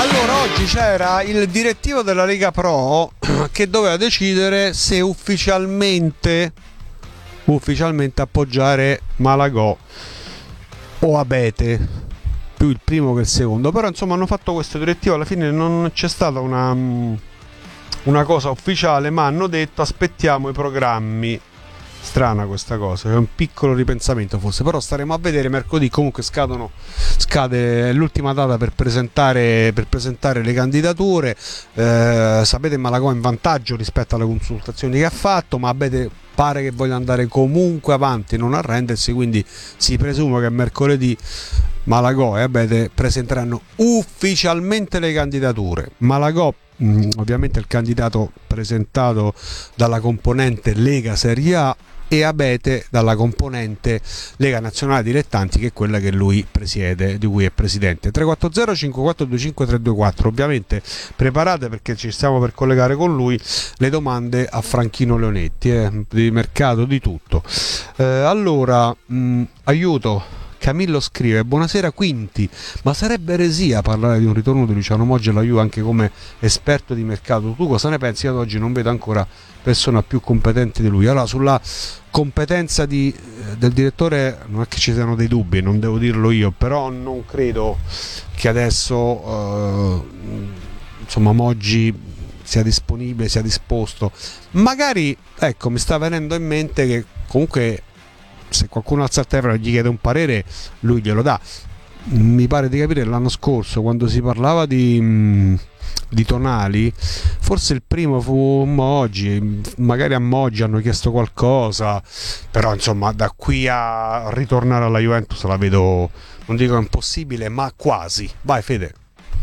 Allora, oggi c'era il direttivo della Lega Pro che doveva decidere se ufficialmente appoggiare Malagò o Abete, più il primo che il secondo. Però insomma hanno fatto questo direttivo, alla fine non c'è stata una cosa ufficiale, ma hanno detto aspettiamo i programmi. Strana questa cosa, è un piccolo ripensamento forse, però staremo a vedere. Mercoledì comunque scade l'ultima data per presentare le candidature. Sapete, Malagò è in vantaggio rispetto alle consultazioni che ha fatto, ma Abete pare che voglia andare comunque avanti, non arrendersi, quindi si presume che mercoledì Malagò e Abete presenteranno ufficialmente le candidature. Malagò ovviamente il candidato presentato dalla componente Lega Serie A e Abete dalla componente Lega Nazionale Dilettanti, che è quella che lui presiede, di cui è presidente. 340 5425 324. Ovviamente preparate, perché ci stiamo per collegare con lui, le domande a Franchino Leonetti, di mercato, di tutto. Allora, aiuto. Camillo scrive: buonasera Quinti, ma sarebbe eresia parlare di un ritorno di Luciano Moggi alla Juve anche come esperto di mercato? Tu cosa ne pensi? Ad oggi non vedo ancora persona più competente di lui. Allora, sulla competenza del direttore non è che ci siano dei dubbi, non devo dirlo io, però non credo che adesso insomma Moggi sia disponibile, sia disposto. Magari, ecco, mi sta venendo in mente che comunque se qualcuno alza il telefono e gli chiede un parere, lui glielo dà. Mi pare di capire l'anno scorso, quando si parlava di Tonali, forse il primo fu Moggi, magari a Moggi hanno chiesto qualcosa, però insomma da qui a ritornare alla Juventus la vedo, non dico impossibile, ma quasi. Vai Fede.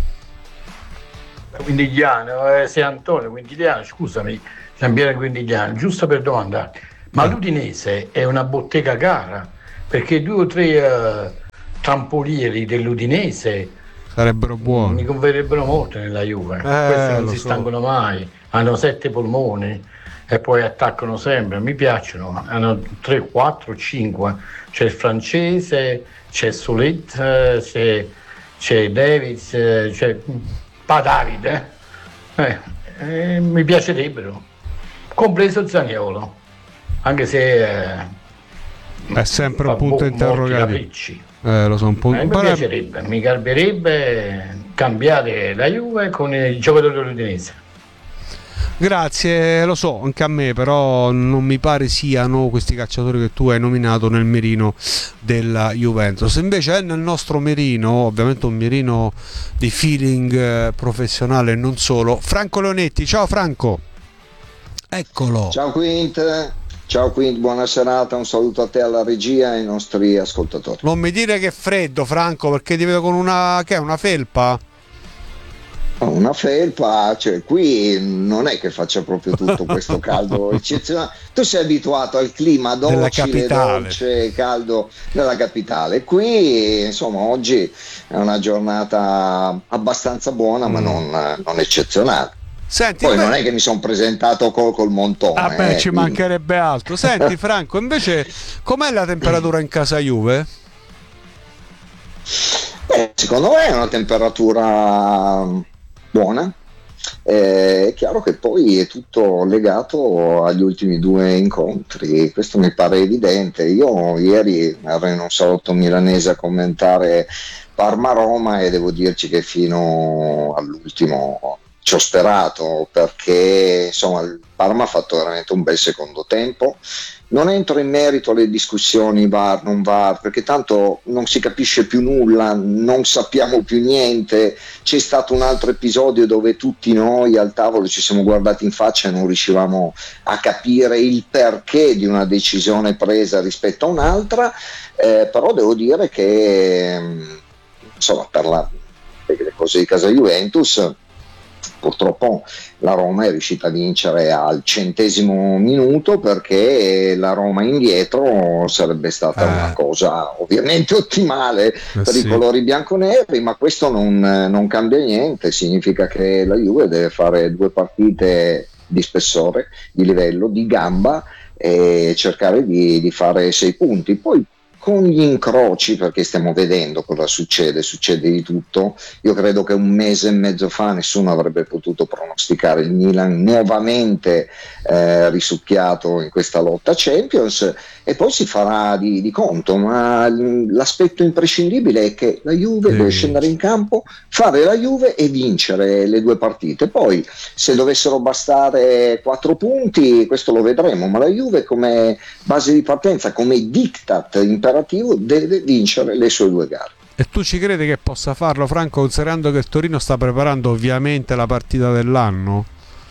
Quindigliano, sei Antonio Quindigliano, scusami, Giampiero Quindigliano, giusto per domandare. Ma l'Udinese è una bottega cara, perché 2 o 3 trampolieri dell'Udinese sarebbero buoni, mi converrebbero molto nella Juve. Questi non si stancano mai, hanno 7 polmoni e poi attaccano sempre, mi piacciono, hanno 3, 4, 5, c'è il francese, c'è Solet, c'è Davids, c'è Davide, mi piacerebbero, compreso Zaniolo. Anche se è sempre un punto interrogativo. Lo so, un punto. Mi piacerebbe, mi garberebbe cambiare la Juve con i giocatori dell'Udinese. Grazie, lo so, anche a me, però non mi pare siano questi calciatori che tu hai nominato nel mirino della Juventus. Invece è nel nostro mirino, ovviamente un mirino di feeling professionale e non solo, Franco Leonetti. Ciao Franco. Eccolo. Ciao Quint. Ciao Quint, buona serata, un saluto a te, alla regia e ai nostri ascoltatori. Non mi dire che è freddo, Franco, perché ti vedo con una felpa? Una felpa, cioè qui non è che faccia proprio tutto questo caldo eccezionale. Tu sei abituato al clima docile, dolce, caldo della capitale. Qui insomma oggi è una giornata abbastanza buona, ma non eccezionale. Senti, poi non è che mi sono presentato col montone. Ci mancherebbe altro. Senti Franco, invece com'è la temperatura in casa Juve? Secondo me è una temperatura buona. È chiaro che poi è tutto legato agli ultimi 2 incontri, questo mi pare evidente. Io ieri ero in un salotto milanese a commentare Parma-Roma e devo dirci che fino all'ultimo ci ho sperato, perché insomma il Parma ha fatto veramente un bel secondo tempo. Non entro in merito alle discussioni VAR, non VAR, perché tanto non si capisce più nulla, non sappiamo più niente. C'è stato un altro episodio dove tutti noi al tavolo ci siamo guardati in faccia e non riuscivamo a capire il perché di una decisione presa rispetto a un'altra, però devo dire che insomma per le cose di casa Juventus purtroppo la Roma è riuscita a vincere al 100° minuto, perché la Roma indietro sarebbe stata una cosa ovviamente ottimale per i colori bianconeri, ma questo non cambia niente. Significa che la Juve deve fare 2 partite di spessore, di livello, di gamba, e cercare di fare 6 punti. Poi con gli incroci, perché stiamo vedendo cosa succede di tutto. Io credo che un mese e mezzo fa nessuno avrebbe potuto pronosticare il Milan nuovamente risucchiato in questa lotta Champions, e poi si farà di conto, ma l'aspetto imprescindibile è che la Juve deve scendere in campo, fare la Juve e vincere le due partite. Poi se dovessero bastare 4 punti, questo lo vedremo, ma la Juve come base di partenza, come diktat imperativo, deve vincere le sue 2 gare. E tu ci credi che possa farlo, Franco, considerando che il Torino sta preparando ovviamente la partita dell'anno?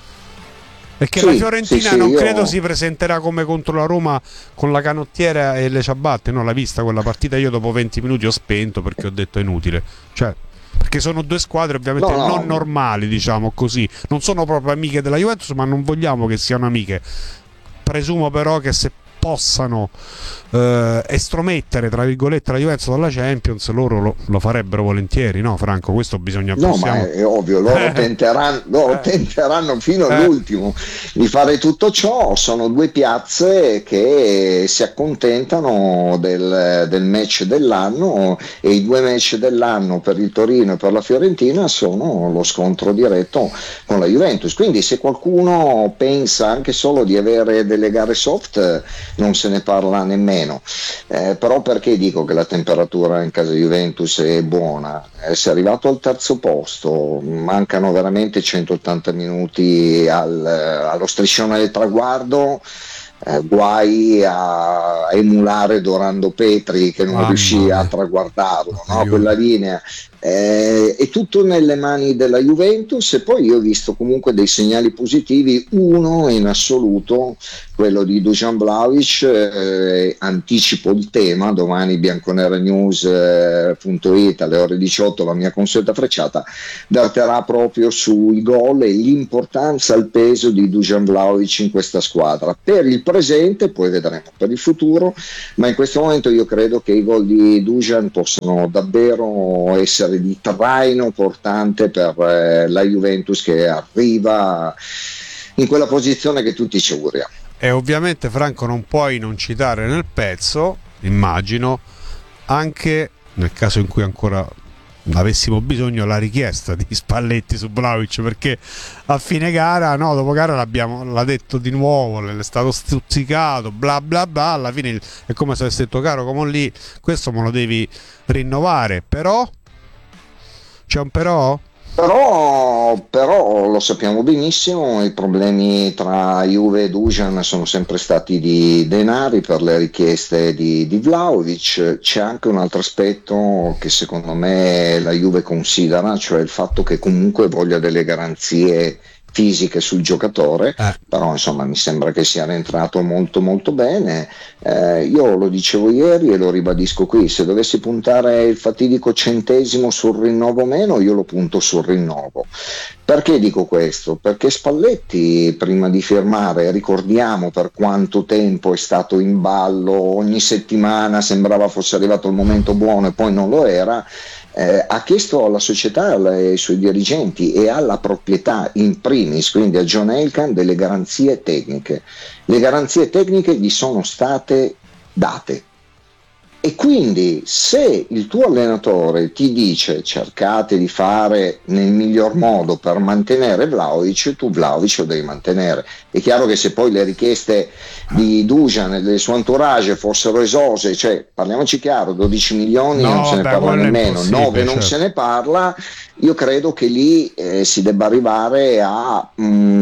Perché la Fiorentina non credo si presenterà come contro la Roma con la canottiera e le ciabatte. No, l'hai vista quella partita? Io dopo 20 minuti ho spento perché ho detto è inutile. Cioè, perché sono 2 squadre ovviamente non normali, diciamo così. Non sono proprio amiche della Juventus, ma non vogliamo che siano amiche. Presumo però che se possano estromettere tra virgolette la Juventus dalla Champions, loro lo farebbero volentieri, no Franco? Questo bisogna ma è ovvio, loro tenteranno fino all'ultimo di fare tutto ciò. Sono 2 piazze che si accontentano del match dell'anno, e i 2 match dell'anno per il Torino e per la Fiorentina sono lo scontro diretto con la Juventus. Quindi se qualcuno pensa anche solo di avere delle gare soft, non se ne parla nemmeno. Però perché dico che la temperatura in casa Juventus è buona? Si è arrivato al 3° posto, mancano veramente 180 minuti allo striscione del traguardo. Guai a emulare Dorando Petri che non riuscì a traguardarlo, no? Quella linea è tutto nelle mani della Juventus. E poi io ho visto comunque dei segnali positivi, uno in assoluto, quello di Dusan Vlahovic. Anticipo il tema, domani bianconeranews.it alle ore 18 la mia consueta frecciata darterà proprio sui gol e l'importanza, il peso di Dusan Vlahovic in questa squadra per il presente, poi vedremo per il futuro, ma in questo momento io credo che i gol di Dusan possano davvero essere di traino portante per la Juventus, che arriva in quella posizione che tutti ci auguriamo. E ovviamente, Franco, non puoi non citare nel pezzo, immagino, anche nel caso in cui ancora avessimo bisogno, la richiesta di Spalletti su Vlahovic, perché a fine gara, no, dopo gara l'ha detto di nuovo, è stato stuzzicato, bla bla bla, alla fine è come se avesse detto: caro Comolli, questo me lo devi rinnovare. Però c'è un però lo sappiamo benissimo, i problemi tra Juve e Dusan sono sempre stati di denari per le richieste di Vlahovic. C'è anche un altro aspetto che secondo me la Juve considera, cioè il fatto che comunque voglia delle garanzie fisiche sul giocatore, però insomma mi sembra che sia rientrato molto molto bene. Io lo dicevo ieri e lo ribadisco qui: se dovessi puntare il fatidico centesimo sul rinnovo o meno, io lo punto sul rinnovo. Perché dico questo? Perché Spalletti, prima di firmare, ricordiamo per quanto tempo è stato in ballo, ogni settimana sembrava fosse arrivato il momento buono e poi non lo era. Ha chiesto alla società, ai suoi dirigenti e alla proprietà in primis, quindi a John Elkann, delle garanzie tecniche. Le garanzie tecniche gli sono state date. E quindi se il tuo allenatore ti dice cercate di fare nel miglior modo per mantenere Vlahovic, tu Vlahovic lo devi mantenere. È chiaro che se poi le richieste di Dusan e del suo entourage fossero esose, cioè parliamoci chiaro, 12 milioni non se ne parla nemmeno, 9 non se ne parla, io credo che lì si debba arrivare a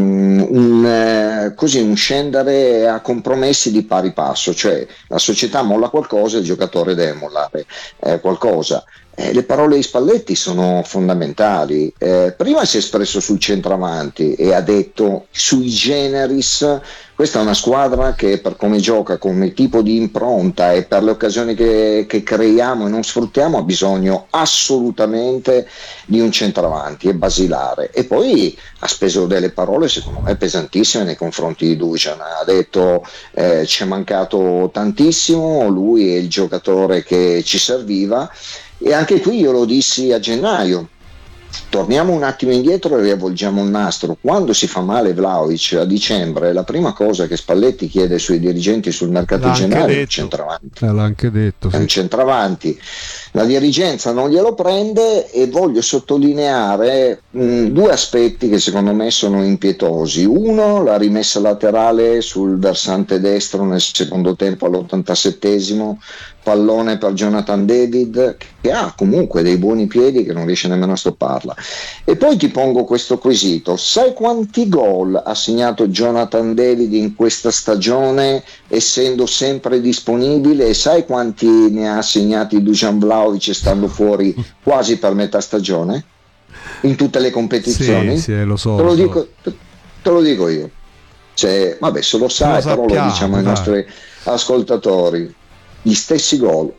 un scendere a compromessi di pari passo, cioè la società molla qualcosa e il giocatore deve mollare qualcosa. Le parole di Spalletti sono fondamentali. Prima si è espresso sul centravanti e ha detto sui generis: questa è una squadra che per come gioca, come tipo di impronta e per le occasioni che creiamo e non sfruttiamo, ha bisogno assolutamente di un centravanti, è basilare. E poi ha speso delle parole secondo me pesantissime nei confronti di Dusan. Ha detto ci è mancato tantissimo, lui è il giocatore che ci serviva. E anche qui io lo dissi a gennaio: Torniamo un attimo indietro e riavvolgiamo il nastro. Quando si fa male Vlahovic a dicembre, la prima cosa che Spalletti chiede ai suoi dirigenti sul mercato generale è un centravanti. L'ha anche detto, sì. È un centravanti. La dirigenza non glielo prende, e voglio sottolineare due aspetti che secondo me sono impietosi. Uno, la rimessa laterale sul versante destro nel secondo tempo all'87esimo, pallone per Jonathan David, che ha comunque dei buoni piedi, che non riesce nemmeno a stopparla. E poi ti pongo questo quesito: sai quanti gol ha segnato Jonathan David in questa stagione, essendo sempre disponibile, e sai quanti ne ha segnati Dusan Vlahovic stando fuori quasi per metà stagione in tutte le competizioni? Sì, lo so. Te lo dico io. Cioè, vabbè, se lo sai, però lo diciamo ai nostri ascoltatori. Gli stessi gol,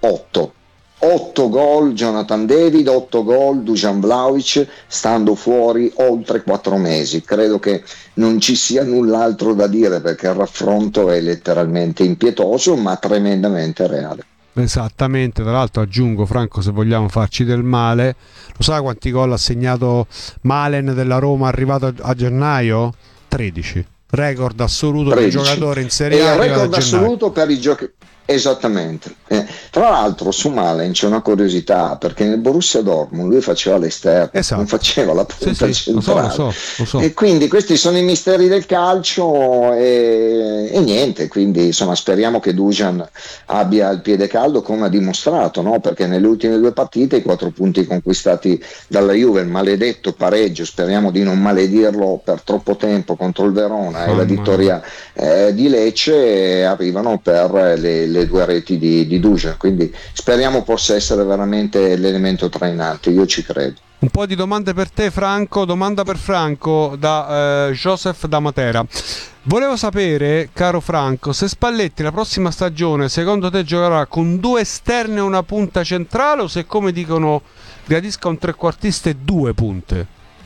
8 gol Jonathan David, 8 gol Dusan Vlahovic, stando fuori oltre 4 mesi. Credo che non ci sia null'altro da dire, perché il raffronto è letteralmente impietoso, ma tremendamente reale. Esattamente. Tra l'altro aggiungo, Franco, se vogliamo farci del male, lo sai quanti gol ha segnato Malen della Roma arrivato a gennaio? 13. Record assoluto di giocatore in Serie A. Record assoluto per i giochi. Esattamente. Tra l'altro su Malen c'è una curiosità, perché nel Borussia Dortmund lui faceva l'esterno, non faceva la punta centrale. Lo so. E quindi questi sono i misteri del calcio, e niente, quindi insomma speriamo che Dusan abbia il piede caldo, come ha dimostrato, no? Perché nelle ultime 2 partite i 4 punti conquistati dalla Juve, il maledetto pareggio, speriamo di non maledirlo per troppo tempo, contro il Verona, e la vittoria di Lecce, arrivano per le 2 reti di Dusan, quindi speriamo possa essere veramente l'elemento trainante, io ci credo. Un po' di domande per te, Franco. Domanda per Franco da Joseph da Matera. Volevo sapere, caro Franco, se Spalletti la prossima stagione secondo te giocherà con 2 esterni e una punta centrale, o se, come dicono, gradisca un trequartista e 2 punte.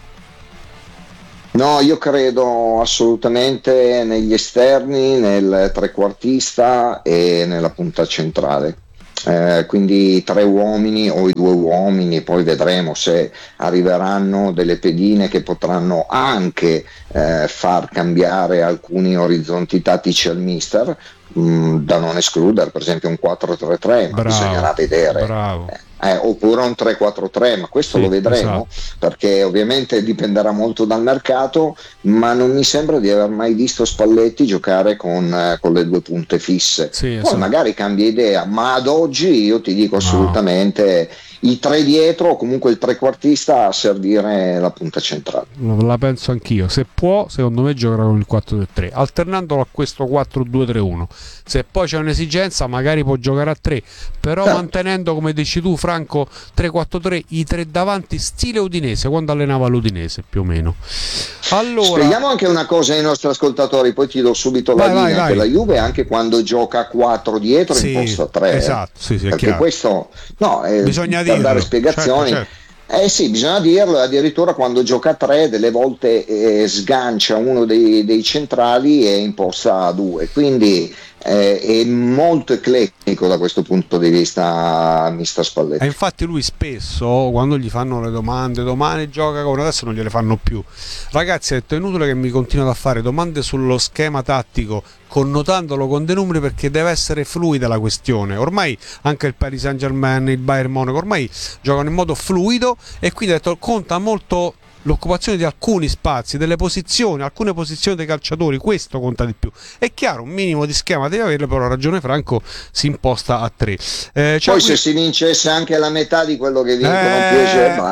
No, io credo assolutamente negli esterni, nel trequartista e nella punta centrale. Quindi 3 uomini o i 2 uomini, poi vedremo se arriveranno delle pedine che potranno anche far cambiare alcuni orizzonti tattici al mister, da non escludere, per esempio un 4-3-3, ma bisognerà vedere. Oppure un 3-4-3, ma questo lo vedremo, perché ovviamente dipenderà molto dal mercato, ma non mi sembra di aver mai visto Spalletti giocare con le 2 punte fisse. Poi magari cambia idea, ma ad oggi io ti dico assolutamente i 3 dietro, o comunque il trequartista, a servire la punta centrale. La penso anch'io. Se può, secondo me giocherà con il 4-3-3, alternandolo a questo 4-2-3-1. Se poi c'è un'esigenza magari può giocare a 3, però mantenendo, come dici tu Franco, 3-4-3, i 3 davanti, stile Udinese, quando allenava l'Udinese più o meno. Allora, spieghiamo anche una cosa ai nostri ascoltatori, poi ti do subito la linea, che la Juve anche quando gioca a 4 dietro imposta 3. Esatto, perché chiaro. Questo bisogna per dare spiegazioni. Certo. Sì, bisogna dirlo, addirittura quando gioca a 3 delle volte sgancia uno dei centrali e imposta a 2, quindi è molto eclettico da questo punto di vista mister Spalletti. E infatti lui spesso, quando gli fanno le domande, domani gioca con, adesso non gliele fanno più, ragazzi, ha detto: è inutile che mi continuate a fare domande sullo schema tattico connotandolo con dei numeri, perché deve essere fluida la questione. Ormai anche il Paris Saint-Germain, il Bayern Monaco ormai giocano in modo fluido, e quindi ha detto conta molto l'occupazione di alcuni spazi, delle posizioni, alcune posizioni dei calciatori, questo conta di più. È chiaro, un minimo di schema deve averlo, però ha ragione Franco, si imposta a 3. Poi se si vincesse anche la metà di quello che vincono PSG e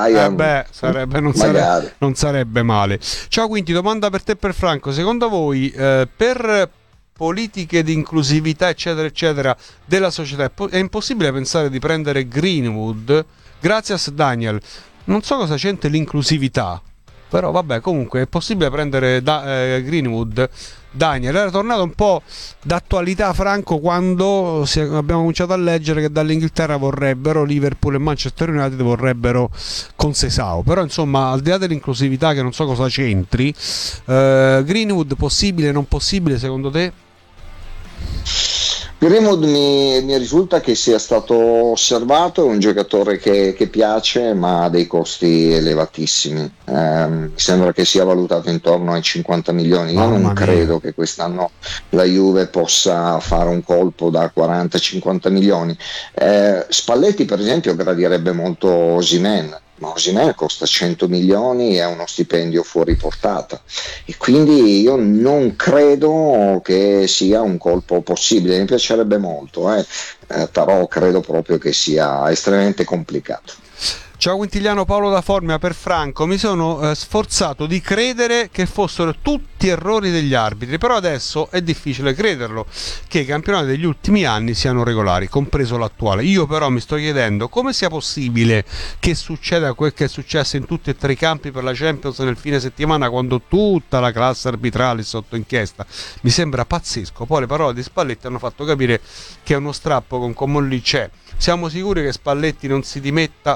Bayern, non sarebbe male. Ciao Quinti, domanda per te e per Franco: secondo voi per politiche di inclusività eccetera eccetera della società è impossibile pensare di prendere Greenwood? Gracias Daniel. Non so cosa c'entra l'inclusività, però vabbè, comunque è possibile prendere Greenwood. Daniel, era tornato un po' d'attualità, Franco, quando abbiamo cominciato a leggere che dall'Inghilterra vorrebbero, Liverpool e Manchester United vorrebbero con Sesao. Però insomma, al di là dell'inclusività, che non so cosa c'entri, Greenwood possibile, non possibile secondo te? Greenwood mi risulta che sia stato osservato, è un giocatore che piace, ma ha dei costi elevatissimi. Mi sembra che sia valutato intorno ai 50 milioni. Io non credo che quest'anno la Juve possa fare un colpo da 40-50 milioni. Spalletti, per esempio, gradirebbe molto Osimhen, ma Osimhen costa 100 milioni e ha uno stipendio fuori portata, e quindi io non credo che sia un colpo possibile. Mi piacerebbe molto, però credo proprio che sia estremamente complicato. Ciao Quintiliano, Paolo da Formia. Per Franco, mi sono sforzato di credere che fossero tutti errori degli arbitri, però adesso è difficile crederlo, che i campionati degli ultimi anni siano regolari, compreso l'attuale. Io però mi sto chiedendo come sia possibile che succeda quel che è successo in tutti e tre i campi per la Champions nel fine settimana, quando tutta la classe arbitrale è sotto inchiesta. Mi sembra pazzesco. Poi le parole di Spalletti hanno fatto capire che uno strappo con Comolli c'è. Siamo sicuri che Spalletti non si dimetta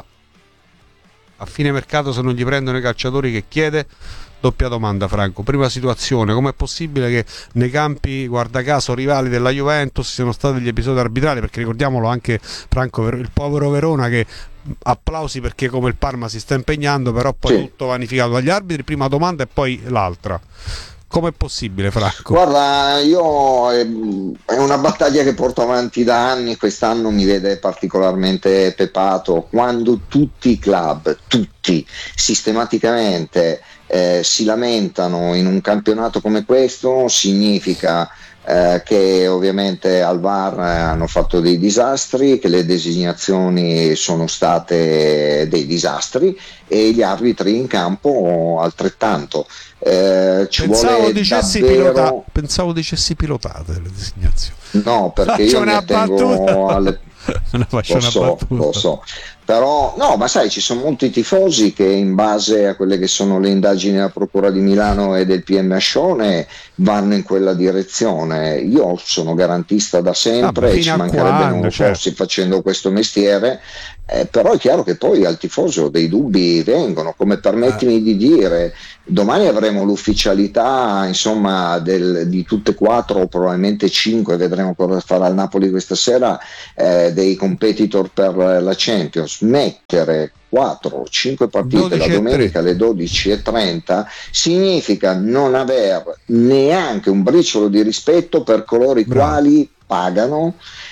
a fine mercato se non gli prendono i calciatori che chiede? Doppia domanda, Franco. Prima situazione: com'è possibile che nei campi, guarda caso, rivali della Juventus siano stati degli episodi arbitrali? Perché ricordiamolo anche, Franco, il povero Verona, che applausi perché come il Parma si sta impegnando, però poi tutto vanificato dagli arbitri. Prima domanda e poi l'altra. Com'è possibile, Franco? Guarda, io è una battaglia che porto avanti da anni. Quest'anno mi vede particolarmente pepato quando tutti i club, tutti sistematicamente si lamentano in un campionato come questo. Significa che ovviamente al VAR hanno fatto dei disastri, che le designazioni sono state dei disastri, e gli arbitri in campo altrettanto. Pensavo dicessi pilotate le designazioni. No, perché io mi attengo alle... Lo so. Però no, ma sai, ci sono molti tifosi che in base a quelle che sono le indagini della Procura di Milano e del PM Ascione vanno in quella direzione. Io sono garantista da sempre e ci mancherebbe, non lo fossi facendo questo mestiere, però è chiaro che poi al tifoso dei dubbi vengono, come permettimi di dire, domani avremo l'ufficialità, insomma, di tutte e quattro o probabilmente 5, vedremo cosa farà il Napoli questa sera, dei competitor per la Champions. Mettere 4 o 5 partite la domenica alle 12:30 significa non aver neanche un briciolo di rispetto per coloro i quali pagano,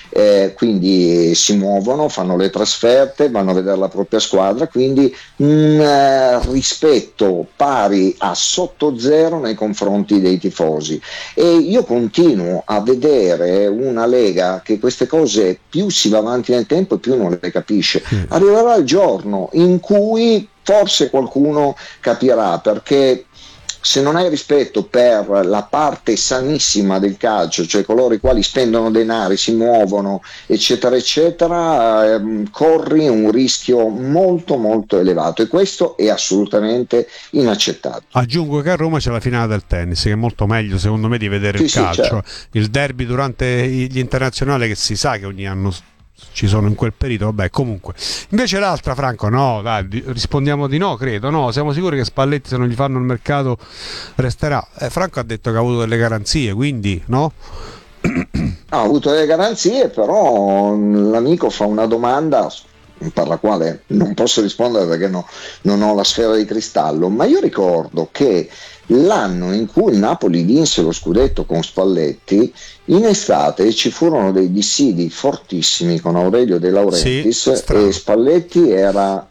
quindi si muovono, fanno le trasferte, vanno a vedere la propria squadra, quindi un rispetto pari a sotto zero nei confronti dei tifosi. E io continuo a vedere una Lega che queste cose più si va avanti nel tempo e più non le capisce. Arriverà il giorno in cui forse qualcuno capirà, perché se non hai rispetto per la parte sanissima del calcio, cioè coloro i quali spendono denari, si muovono, eccetera eccetera, corri un rischio molto molto elevato, e questo è assolutamente inaccettabile. Aggiungo che a Roma c'è la finale del tennis, che è molto meglio secondo me di vedere il calcio, certo. Il derby durante gli internazionali, che si sa che ogni anno ci sono in quel periodo, vabbè, comunque. Invece l'altra, Franco, no, dai, rispondiamo di no, credo, no, siamo sicuri che Spalletti, se non gli fanno il mercato, resterà. Franco ha detto che ha avuto delle garanzie, quindi no? Ha avuto delle garanzie, però l'amico fa una domanda per la quale non posso rispondere perché non ho la sfera di cristallo, ma io ricordo che l'anno in cui il Napoli vinse lo scudetto con Spalletti, in estate ci furono dei dissidi fortissimi con Aurelio De Laurentiis, e Spalletti era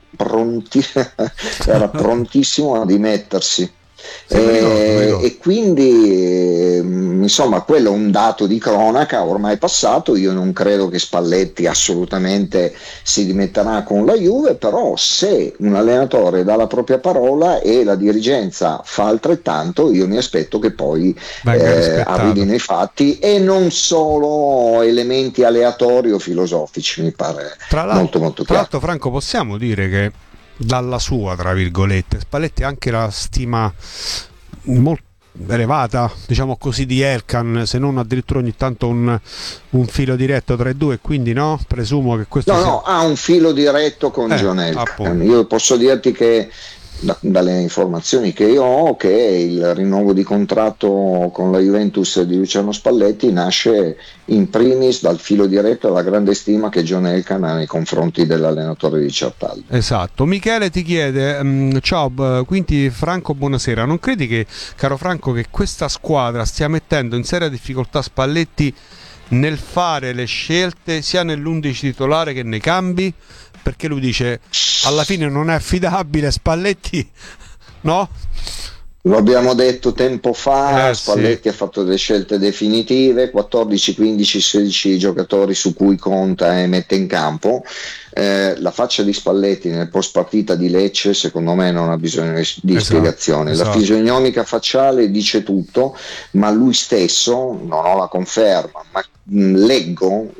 prontissimo a dimettersi. E quindi insomma quello è un dato di cronaca ormai passato. Io non credo che Spalletti assolutamente si dimetterà con la Juve, però se un allenatore dà la propria parola e la dirigenza fa altrettanto, io mi aspetto che poi arrivino i fatti e non solo elementi aleatori o filosofici. Mi pare molto molto chiaro. Tra l'altro, Franco, possiamo dire che dalla sua, tra virgolette, Spalletti ha anche la stima molto elevata, diciamo così, di Elkan, se non addirittura ogni tanto un filo diretto tra i due, quindi no, presumo che questo ha un filo diretto con John Elkan. Io posso dirti che dalle informazioni che io ho, che il rinnovo di contratto con la Juventus di Luciano Spalletti nasce in primis dal filo diretto alla grande stima che John Elkann ha nei confronti dell'allenatore di Certaldo. Esatto. Michele ti chiede, ciao, quindi Franco, buonasera, non credi che, caro Franco, che questa squadra stia mettendo in seria difficoltà Spalletti nel fare le scelte sia nell'11 titolare che nei cambi? Perché lui dice alla fine non è affidabile Spalletti, no? Lo abbiamo detto tempo fa, Spalletti sì. ha fatto delle scelte definitive, 14, 15, 16 giocatori su cui conta e mette in campo. La faccia di Spalletti nel post partita di Lecce secondo me non ha bisogno di spiegazioni. La fisionomica facciale dice tutto, ma lui stesso, non ho la conferma, ma leggo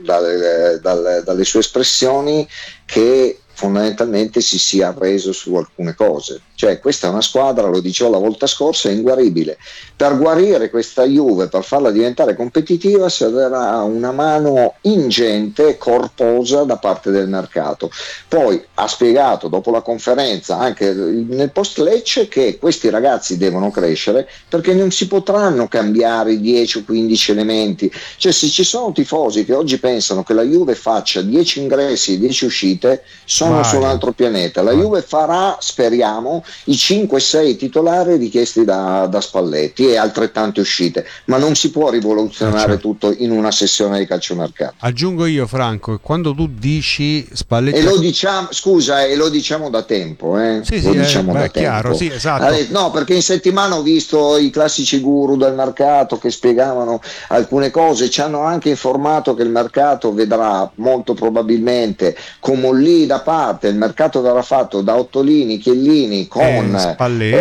dalle sue espressioni che fondamentalmente si sia arreso su alcune cose. Cioè, questa è una squadra, lo dicevo la volta scorsa, è inguaribile. Per guarire questa Juve, per farla diventare competitiva, servirà una mano ingente e corposa da parte del mercato. Poi ha spiegato dopo la conferenza, anche nel post Lecce, che questi ragazzi devono crescere perché non si potranno cambiare 10 o 15 elementi. Cioè, se ci sono tifosi che oggi pensano che la Juve faccia 10 ingressi e 10 uscite, sono su un altro pianeta. La Juve farà, speriamo, i 5-6 titolari richiesti da Spalletti e altrettante uscite, ma non si può rivoluzionare tutto in una sessione di calciomercato. Aggiungo io, Franco, quando tu dici Spalletti, e lo diciamo, scusa, e lo diciamo da tempo, sì, lo diciamo da chiaro, tempo. Sì, esatto. No, perché in settimana ho visto i classici guru del mercato che spiegavano alcune cose, ci hanno anche informato che il mercato vedrà molto probabilmente come lì da parte, il mercato verrà fatto da Ottolini, Chiellini con un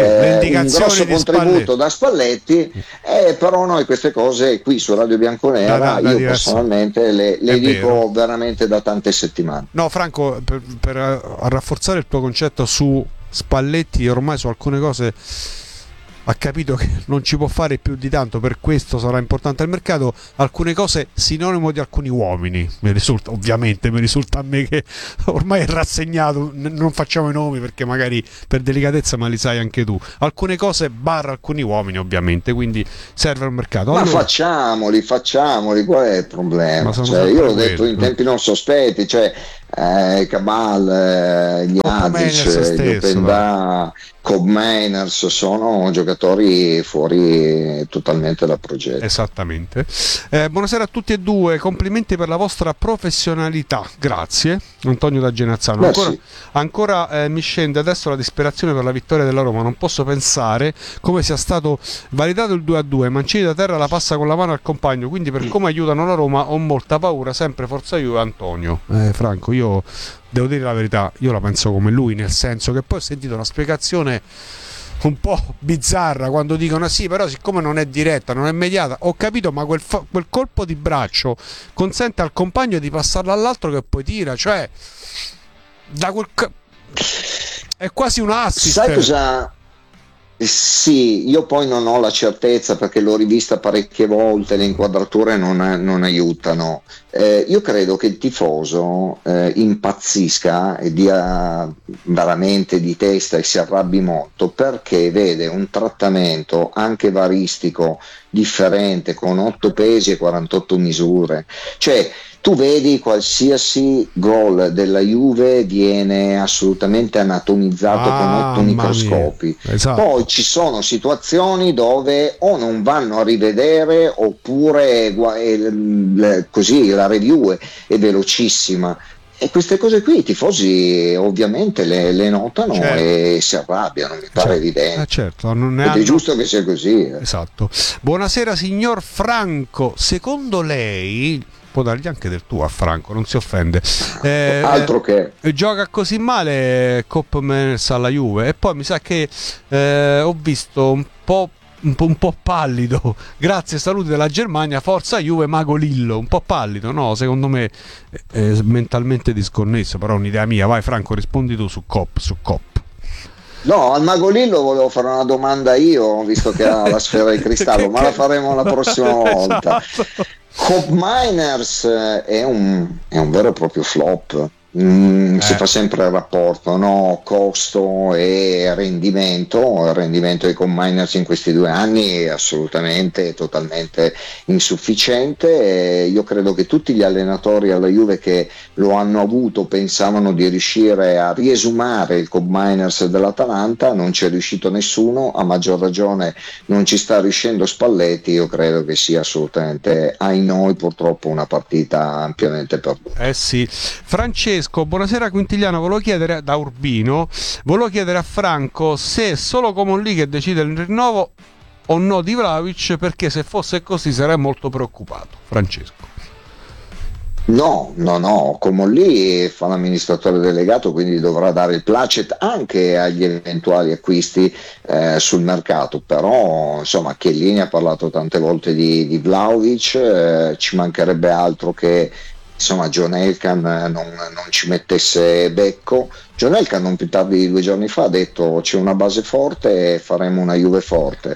grosso contributo da Spalletti, però noi queste cose qui su Radio Bianconera io personalmente le dico veramente da tante settimane. No, Franco, per rafforzare il tuo concetto su Spalletti, ormai su alcune cose ha capito che non ci può fare più di tanto, per questo sarà importante al mercato. Alcune cose sinonimo di alcuni uomini, mi risulta a me che ormai è rassegnato, non facciamo i nomi perché magari per delicatezza, ma li sai anche tu. Alcune cose barra alcuni uomini, ovviamente, quindi serve al mercato. Ma facciamoli, qual è il problema? Io l'ho detto in tempi non sospetti, Cabal, Gnadic, Openda, Cobb Mainers sono giocatori fuori totalmente dal progetto. Esattamente. Buonasera a tutti e due, complimenti per la vostra professionalità, grazie. Antonio da Genazzano. Ancora mi scende adesso la disperazione per la vittoria della Roma, non posso pensare come sia stato validato il 2-2. Mancini da terra la passa con la mano al compagno, quindi per come aiutano la Roma ho molta paura, sempre forza Juve. Antonio. Franco, io devo dire la verità, io la penso come lui, nel senso che poi ho sentito una spiegazione un po' bizzarra quando dicono sì, però siccome non è diretta, non è immediata, ho capito, ma quel colpo di braccio consente al compagno di passarla all'altro che poi tira, cioè è quasi un assist. Sai cosa? Sì, io poi non ho la certezza perché l'ho rivista parecchie volte, le inquadrature non aiutano. Io credo che il tifoso impazzisca e dia veramente di testa e si arrabbi molto perché vede un trattamento anche varistico differente con 8 pesi e 48 misure. Cioè, tu vedi qualsiasi gol della Juve viene assolutamente anatomizzato con 8 microscopi. Esatto. Poi ci sono situazioni dove o non vanno a rivedere oppure così la review è velocissima. E queste cose qui i tifosi ovviamente le notano, e si arrabbiano, mi pare evidente. Certo, è giusto che sia così. Esatto. Buonasera signor Franco, secondo lei, può dargli anche del tuo a Franco, non si offende, altro che gioca così male Kopp Mainers alla Juve? E poi mi sa che ho visto un po' pallido, grazie, saluti dalla Germania, forza Juve, Mago Lillo, un po' pallido, no? Secondo me è mentalmente disconnesso, però è un'idea mia. Vai Franco, rispondi tu su Kopp. No, al Mago Lillo volevo fare una domanda io, visto che ha la sfera di cristallo, ma la faremo la prossima volta. Esatto. Kopp Mainers è un vero e proprio flop. Si fa sempre il rapporto, no? Costo e rendimento. Il rendimento dei combiners in questi 2 anni è assolutamente, totalmente insufficiente. Io credo che tutti gli allenatori alla Juve che lo hanno avuto pensavano di riuscire a riesumare il combiners dell'Atalanta, non c'è riuscito nessuno, a maggior ragione non ci sta riuscendo Spalletti. Io credo che sia assolutamente, ai noi purtroppo, una partita ampiamente perduta. Sì. Francesco, buonasera Quintigliano, volevo chiedere da Urbino, volevo chiedere a Franco se è solo Comolli che decide il rinnovo o no di Vlahovic, perché se fosse così sarei molto preoccupato. Francesco. No, Comolli fa l'amministratore delegato, quindi dovrà dare il placet anche agli eventuali acquisti sul mercato, però insomma Chiellini ha parlato tante volte di Vlahovic, ci mancherebbe altro che insomma John Elkann non ci mettesse becco. John Elkann non più tardi di 2 giorni fa ha detto c'è una base forte e faremo una Juve forte.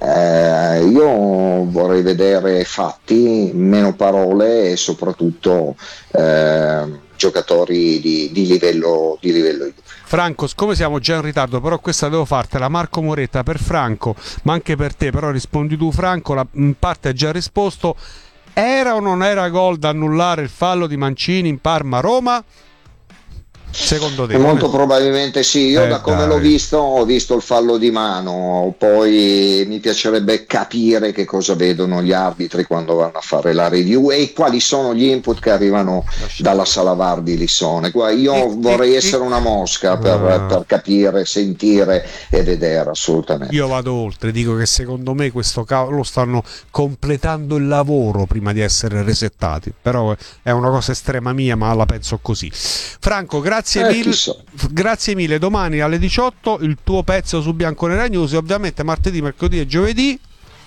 Io vorrei vedere fatti, meno parole e soprattutto giocatori di livello Juve. Franco, siccome siamo già in ritardo, però questa devo fartela. Marco Moretta per Franco, ma anche per te, però rispondi tu Franco, in parte hai già risposto. Era o non era gol da annullare il fallo di Mancini in Parma-Roma? Secondo te? Molto probabilmente sì. Io da come l'ho visto, ho visto il fallo di mano, poi mi piacerebbe capire che cosa vedono gli arbitri quando vanno a fare la review e quali sono gli input che arrivano dalla sala VAR di Lissone. Io vorrei essere una mosca per capire, sentire e vedere, assolutamente. Io vado oltre, dico che secondo me questo cavolo stanno completando il lavoro prima di essere resettati, però è una cosa estrema mia, ma la penso così. Franco, grazie mille. Domani alle 18 il tuo pezzo su Bianconera News, e ovviamente martedì, mercoledì e giovedì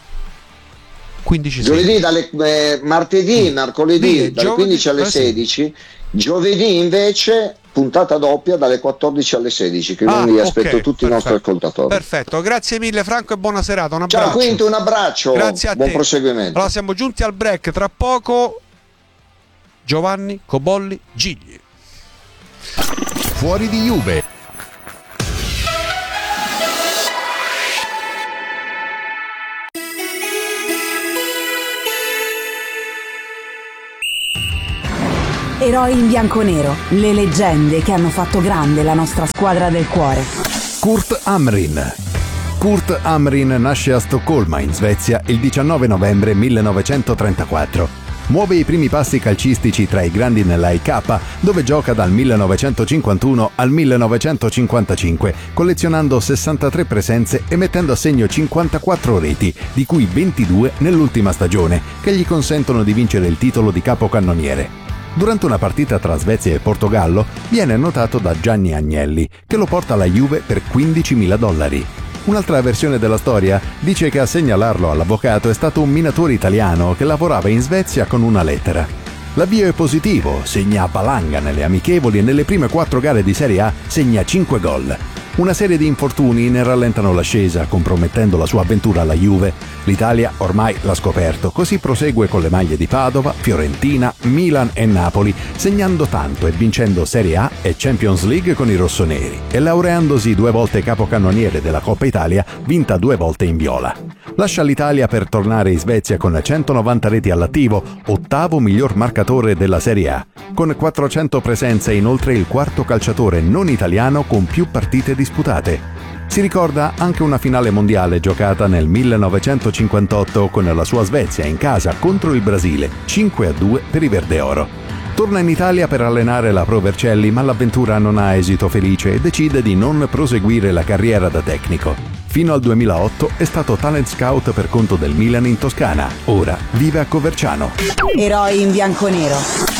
15 martedì, mercoledì dalle 15 alle 16, giovedì invece puntata doppia dalle 14 alle 16, quindi aspetto tutti i nostri ascoltatori. Perfetto, grazie mille Franco e buona serata, un abbraccio. Ciao Quinto, un abbraccio, grazie a buon te. Proseguimento. Allora siamo giunti al break, tra poco Giovanni Cobolli Gigli. Fuori di Juve. Eroi in bianconero, le leggende che hanno fatto grande la nostra squadra del cuore. Kurt Hamrin. Kurt Hamrin nasce a Stoccolma, in Svezia, il 19 1934. Muove i primi passi calcistici tra i grandi nell'AIK, dove gioca dal 1951 al 1955, collezionando 63 presenze e mettendo a segno 54 reti, di cui 22 nell'ultima stagione, che gli consentono di vincere il titolo di capocannoniere. Durante una partita tra Svezia e Portogallo viene notato da Gianni Agnelli, che lo porta alla Juve per $15.000. Un'altra versione della storia dice che a segnalarlo all'avvocato è stato un minatore italiano che lavorava in Svezia con una lettera. L'avvio è positivo, segna a valanga nelle amichevoli e nelle prime 4 gare di Serie A segna 5 gol. Una serie di infortuni ne rallentano l'ascesa, compromettendo la sua avventura alla Juve. L'Italia ormai l'ha scoperto, così prosegue con le maglie di Padova, Fiorentina, Milan e Napoli, segnando tanto e vincendo Serie A e Champions League con i rossoneri e laureandosi 2 volte capocannoniere della Coppa Italia, vinta 2 volte in viola. Lascia l'Italia per tornare in Svezia con 190 reti all'attivo, 8º miglior marcatore della Serie A. Con 400 presenze, inoltre il 4º calciatore non italiano con più partite disputate. Si ricorda anche una finale mondiale giocata nel 1958 con la sua Svezia in casa contro il Brasile, 5-2 per i Verdeoro. Torna in Italia per allenare la Pro Vercelli, ma l'avventura non ha esito felice e decide di non proseguire la carriera da tecnico. Fino al 2008 è stato talent scout per conto del Milan in Toscana. Ora vive a Coverciano. Eroi in bianconero.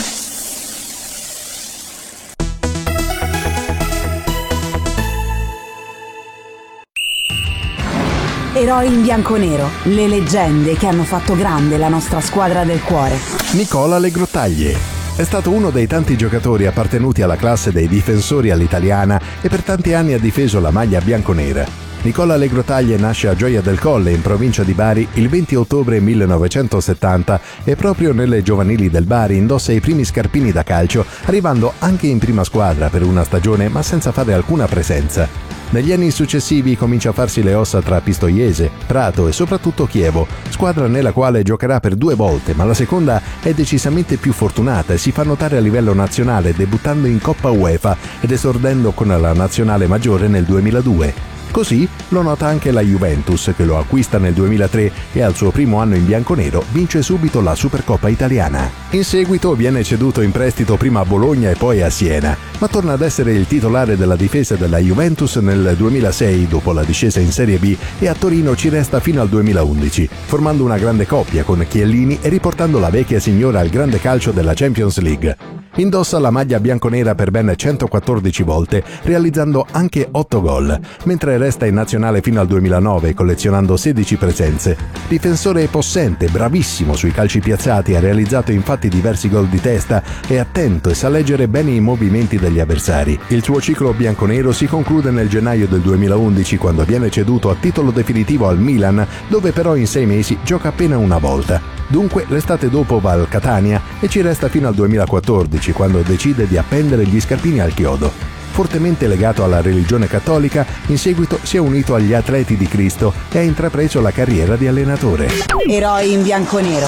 Eroi in bianconero, le leggende che hanno fatto grande la nostra squadra del cuore. Nicola Le Grottaglie. È stato uno dei tanti giocatori appartenuti alla classe dei difensori all'italiana e per tanti anni ha difeso la maglia bianconera. Nicola Legrotaglie nasce a Gioia del Colle, in provincia di Bari, il 20 ottobre 1970 e proprio nelle giovanili del Bari indossa i primi scarpini da calcio, arrivando anche in prima squadra per una stagione ma senza fare alcuna presenza. Negli anni successivi comincia a farsi le ossa tra Pistoiese, Prato e soprattutto Chievo, squadra nella quale giocherà per 2 volte, ma la seconda è decisamente più fortunata e si fa notare a livello nazionale debuttando in Coppa UEFA ed esordendo con la nazionale maggiore nel 2002. Così lo nota anche la Juventus, che lo acquista nel 2003 e al suo primo anno in bianconero vince subito la Supercoppa italiana. In seguito viene ceduto in prestito prima a Bologna e poi a Siena, ma torna ad essere il titolare della difesa della Juventus nel 2006 dopo la discesa in Serie B e a Torino ci resta fino al 2011, formando una grande coppia con Chiellini e riportando la vecchia signora al grande calcio della Champions League. Indossa la maglia bianconera per ben 114 volte, realizzando anche 8 gol, mentre resta in nazionale fino al 2009, collezionando 16 presenze. Difensore possente, bravissimo sui calci piazzati, ha realizzato infatti diversi gol di testa, è attento e sa leggere bene i movimenti degli avversari. Il suo ciclo bianconero si conclude nel gennaio del 2011, quando viene ceduto a titolo definitivo al Milan, dove però in 6 mesi gioca appena una volta. Dunque l'estate dopo va al Catania e ci resta fino al 2014, quando decide di appendere gli scarpini al chiodo. Fortemente legato alla religione cattolica, in seguito si è unito agli Atleti di Cristo e ha intrapreso la carriera di allenatore. Eroi in bianconero.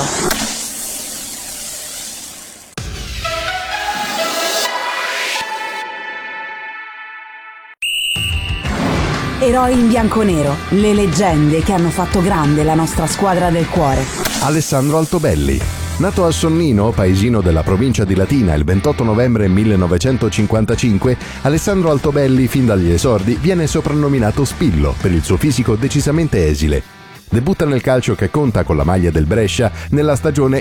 Eroi in bianconero, le leggende che hanno fatto grande la nostra squadra del cuore. Alessandro Altobelli. Nato a Sonnino, paesino della provincia di Latina, il 28 novembre 1955, Alessandro Altobelli, fin dagli esordi, viene soprannominato Spillo per il suo fisico decisamente esile. Debutta nel calcio che conta con la maglia del Brescia nella stagione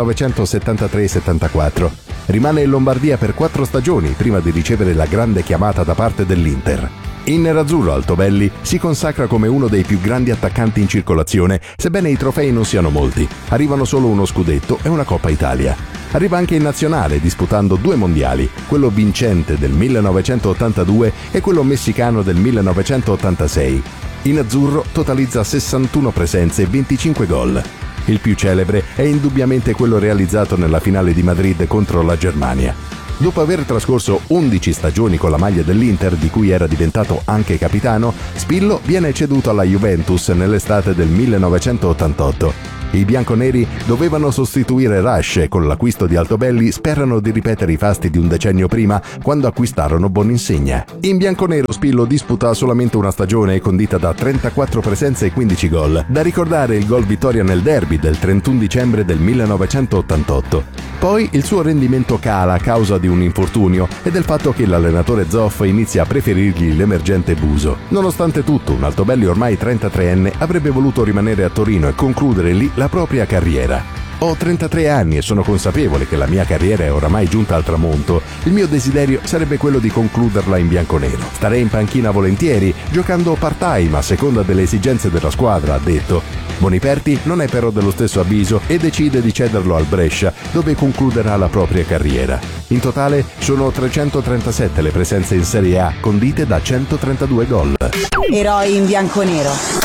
1973-74. Rimane in Lombardia per 4 stagioni prima di ricevere la grande chiamata da parte dell'Inter. In nerazzurro Altobelli si consacra come uno dei più grandi attaccanti in circolazione, sebbene i trofei non siano molti. Arrivano solo uno scudetto e una Coppa Italia. Arriva anche in nazionale disputando 2 mondiali, quello vincente del 1982 e quello messicano del 1986. In azzurro totalizza 61 presenze e 25 gol. Il più celebre è indubbiamente quello realizzato nella finale di Madrid contro la Germania. Dopo aver trascorso 11 stagioni con la maglia dell'Inter, di cui era diventato anche capitano, Spillo viene ceduto alla Juventus nell'estate del 1988. I bianconeri dovevano sostituire Rush e con l'acquisto di Altobelli sperano di ripetere i fasti di un decennio prima, quando acquistarono Boninsegna. In bianconero Spillo disputa solamente una stagione condita da 34 presenze e 15 gol. Da ricordare il gol vittoria nel derby del 31 dicembre del 1988. Poi il suo rendimento cala a causa di un infortunio e del fatto che l'allenatore Zoff inizia a preferirgli l'emergente Buso. Nonostante tutto, un Altobelli ormai 33enne avrebbe voluto rimanere a Torino e concludere lì la propria carriera. Ho 33 anni e sono consapevole che la mia carriera è oramai giunta al tramonto. Il mio desiderio sarebbe quello di concluderla in bianconero. Starei in panchina volentieri, giocando part-time a seconda delle esigenze della squadra, ha detto. Boniperti non è però dello stesso avviso e decide di cederlo al Brescia, dove concluderà la propria carriera. In totale sono 337 le presenze in Serie A, condite da 132 gol. Eroi in bianconero.